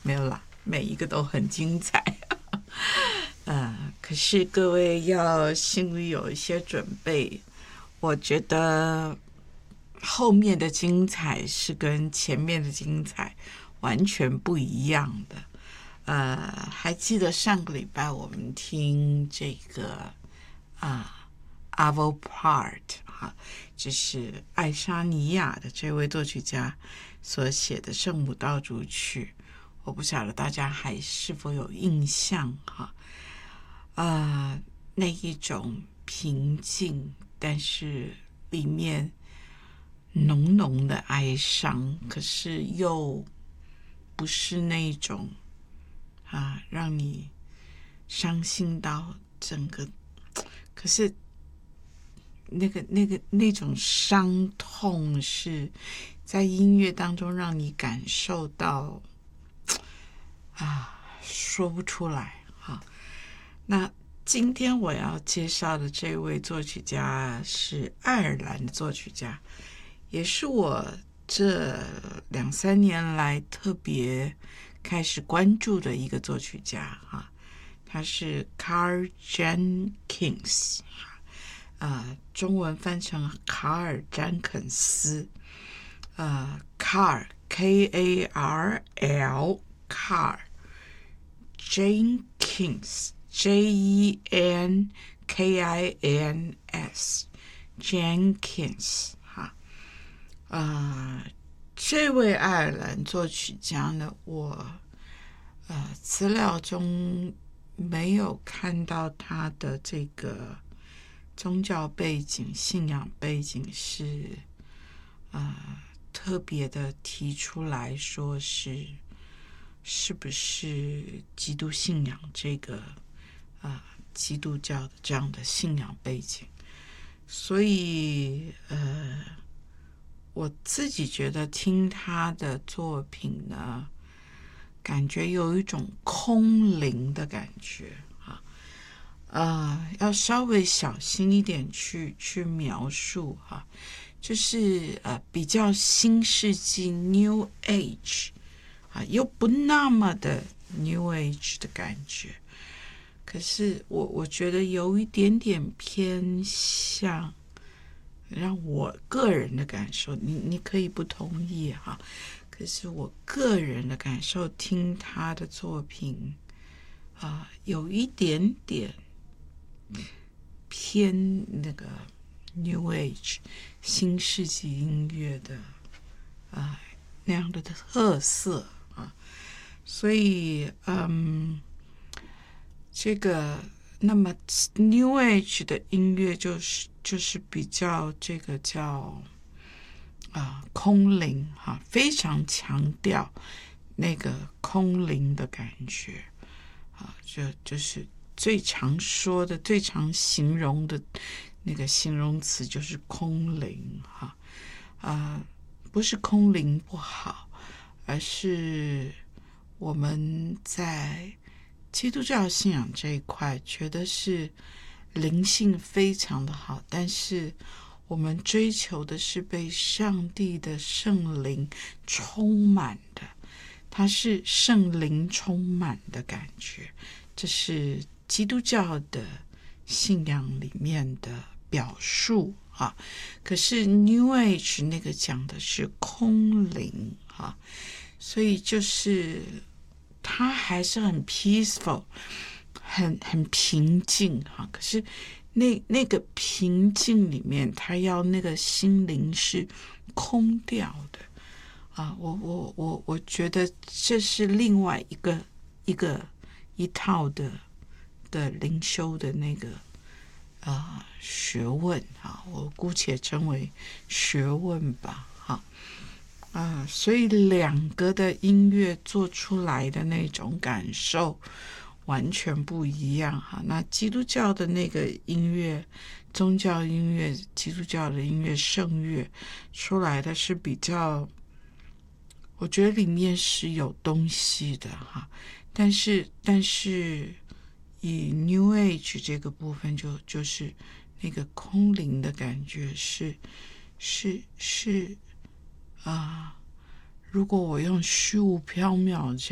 没有啦，每一个都很精彩。可是各位要心里有一些准备，我觉得后面的精彩是跟前面的精彩完全不一样的。还记得上个礼拜我们听这个Arvo Part 就是爱沙尼亚的这位作曲家所写的圣母道主曲，我不晓得大家还是否有印象那一种平静，但是里面浓浓的哀伤，可是又不是那种让你伤心到整个，可是那种伤痛是在音乐当中让你感受到说不出来那今天我要介绍的这位作曲家是爱尔兰的作曲家，也是我这2-3年来特别开始关注的一个作曲家他是 Carl Jenkins，中文翻成卡尔詹肯斯，Carl K-A-R-L Carl Jenkins J-E-N-K-I-N-S Jenkins 这位爱尔兰作曲家呢，我资料中没有看到他的这个宗教背景、信仰背景是特别的提出来说是不是基督信仰这个基督教的这样的信仰背景，所以我自己觉得听他的作品呢，感觉有一种空灵的感觉要稍微小心一点去描述就是比较新世纪 New Age又不那么的 New Age 的感觉，可是我觉得有一点点偏向，让我个人的感受，你可以不同意可是我个人的感受，听他的作品有一点点偏那个 New Age 新世纪音乐的那样的特色所以这个那么 New Age 的音乐就是比较这个叫空灵非常强调那个空灵的感觉就是最常说的、最常形容的那个形容词就是空灵不是空灵不好，而是我们在基督教信仰这一块觉得是灵性非常的好，但是我们追求的是被上帝的圣灵充满的，它是圣灵充满的感觉，这是基督教的信仰里面的表述可是 New Age 那个讲的是空灵所以就是它还是很 peaceful， 很平静可是那个平静里面，它要那个心灵是空掉的我觉得这是另外一套的灵修的那个学问我姑且称为学问吧所以两个的音乐做出来的那种感受完全不一样那基督教的那个音乐，宗教音乐，基督教的音乐圣乐出来的是比较，我觉得里面是有东西的但是以 New Age 这个部分就是那个空灵的感觉是如果我用虚无缥缈